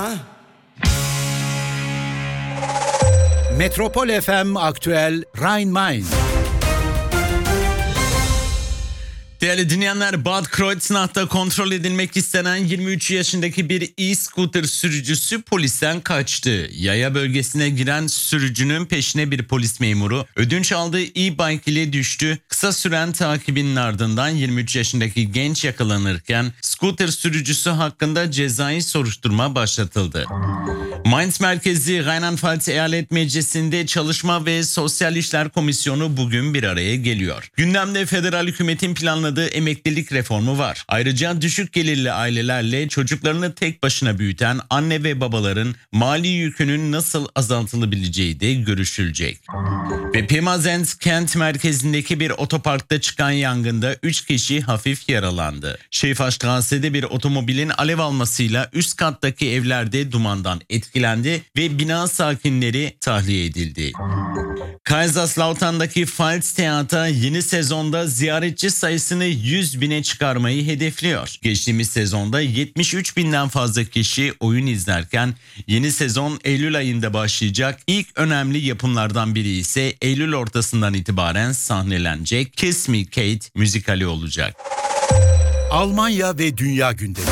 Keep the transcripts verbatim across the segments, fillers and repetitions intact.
Metropol F M Aktüel Rhein-Main. Değerli dinleyenler, Bad Kreuznach'ta kontrol edilmek istenen yirmi üç yaşındaki bir e-scooter sürücüsü polisten kaçtı. Yaya bölgesine giren sürücünün peşine bir polis memuru ödünç aldığı e-bike ile düştü. Kısa süren takibinin ardından yirmi üç yaşındaki genç yakalanırken scooter sürücüsü hakkında cezai soruşturma başlatıldı. Mainz merkezi Rheinland-Pfalz Eyalet Meclisi'nde Çalışma ve Sosyal İşler Komisyonu bugün bir araya geliyor. Gündemde federal hükümetin planladığı emeklilik reformu var. Ayrıca düşük gelirli ailelerle çocuklarını tek başına büyüten anne ve babaların mali yükünün nasıl azaltılabileceği de görüşülecek. Ve Pirmasens kent merkezindeki bir otoparkta çıkan yangında üç kişi hafif yaralandı. Schäferstrasse'de bir otomobilin alev almasıyla üst kattaki evlerde dumandan etkilendi ve bina sakinleri tahliye edildi. Kaiserslautern'daki Pfalz Theater yeni sezonda ziyaretçi sayısını yüz bine çıkarmayı hedefliyor. Geçtiğimiz sezonda yetmiş üç binden fazla kişi oyun izlerken yeni sezon Eylül ayında başlayacak. İlk önemli yapımlardan biri ise Eylül ortasından itibaren sahnelenecek Kiss Me Kate müzikali olacak. Almanya ve dünya gündemi.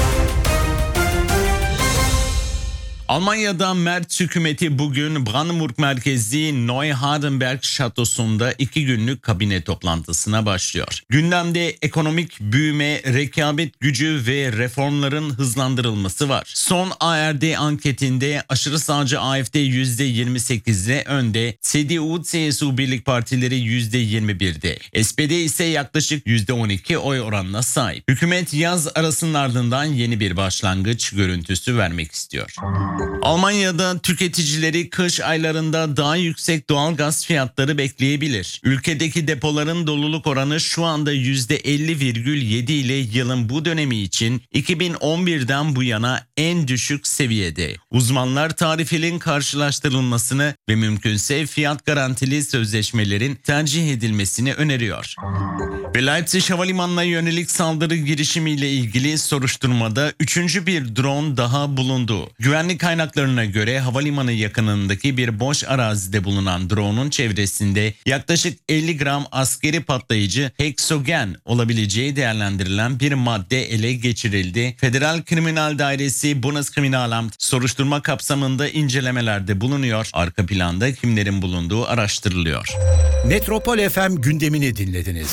Almanya'da Merz hükümeti bugün Brandenburg merkezli Neuhardenberg şatosunda iki günlük kabine toplantısına başlıyor. Gündemde ekonomik büyüme, rekabet gücü ve reformların hızlandırılması var. Son A R D anketinde aşırı sağcı A F D yüzde yirmi sekizde önde, C D U C S U birlik partileri yüzde yirmi birde. S P D ise yaklaşık yüzde on iki oy oranına sahip. Hükümet yaz arasının ardından yeni bir başlangıç görüntüsü vermek istiyor. Almanya'da tüketicileri kış aylarında daha yüksek doğalgaz fiyatları bekleyebilir. Ülkedeki depoların doluluk oranı şu anda yüzde elli virgül yedi ile yılın bu dönemi için iki bin on birden bu yana en düşük seviyede. Uzmanlar tarifelin karşılaştırılmasını ve mümkünse fiyat garantili sözleşmelerin tercih edilmesini öneriyor. Ve Leipzig Havalimanı'na yönelik saldırı girişimiyle ilgili soruşturmada üçüncü bir drone daha bulundu. Güvenlik kaynaklarına göre havalimanı yakınındaki bir boş arazide bulunan drone'un çevresinde yaklaşık elli gram askeri patlayıcı heksogen olabileceği değerlendirilen bir madde ele geçirildi. Federal Kriminal Dairesi Bundeskriminalamt soruşturma kapsamında incelemelerde bulunuyor. Arka planda kimlerin bulunduğu araştırılıyor. Metropol F M gündemini dinlediniz.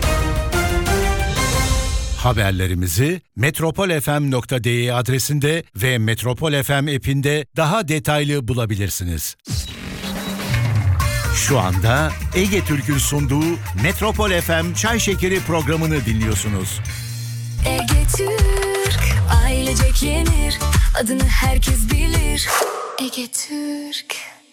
Haberlerimizi metropol f m nokta d e adresinde ve Metropol F M app'inde daha detaylı bulabilirsiniz. Şu anda Ege Türk'ün sunduğu Metropol F M Çay Şekeri programını dinliyorsunuz. Ege Türk, ailecek yenir, adını herkes bilir. Ege Türk.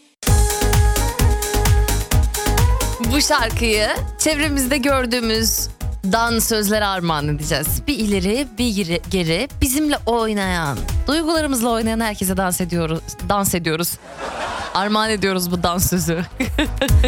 Bu şarkıyı çevremizde gördüğümüz dansözlere armağan edeceğiz. Bir ileri bir geri bizimle oynayan, duygularımızla oynayan herkese dans ediyoruz. Dans ediyoruz. Armağan ediyoruz bu dans sözü.